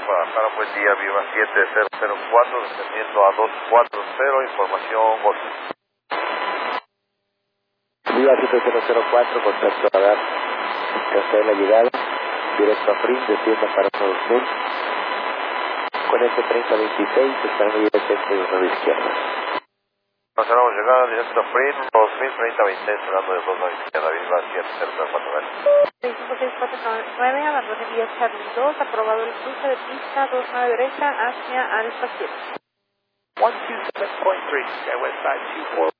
Guadalajara, buen día, Viva 7004, descendiendo a 240, información, gol. Viva 7004, contacto a dar, hasta de la llegada, directo a Prim, descienda para 2000, con este 3026, esperando ir al centro de la izquierda. Cancelamos llegada, directo a Prim, 2000, 3026, esperando de 2 a la izquierda, Viva 7004. 66449, abandone vía Charlie 2, aprobado el cruce de pista 29 derecha hacia Alfa 7. 127.3, Skywest 524.